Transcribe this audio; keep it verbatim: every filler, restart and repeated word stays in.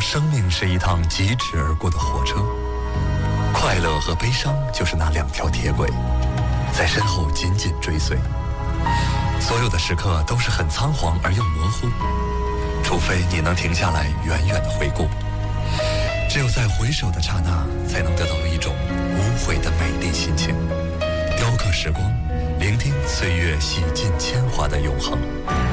生命是一趟疾驰而过的火车，快乐和悲伤就是那两条铁轨，在身后紧紧追随。所有的时刻都是很仓皇而又模糊，除非你能停下来远远的回顾。只有在回首的刹那，才能得到一种无悔的美丽心情。雕刻时光，聆听岁月洗尽铅华的永恒。